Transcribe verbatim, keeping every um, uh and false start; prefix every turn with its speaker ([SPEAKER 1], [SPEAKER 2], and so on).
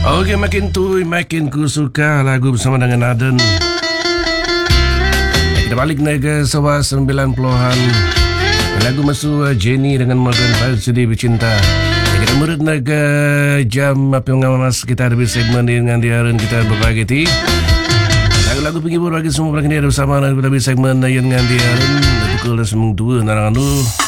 [SPEAKER 1] Okey, makin tu makin ku suka lagu bersama dengan Aden. Kita balik naik ke sewa sembilan puluhan. Lagu masuk Jenny dengan Morgan File Sedih Bercinta. Kita murid naik ke jam apa yang ngamas kita ada di segmen dengan diaran kita berbagi ti. Lagu-lagu penghibur bagi semua orang ini ada bersama dengan segmen dengan diaran. Pukul sembilan dua narang anu.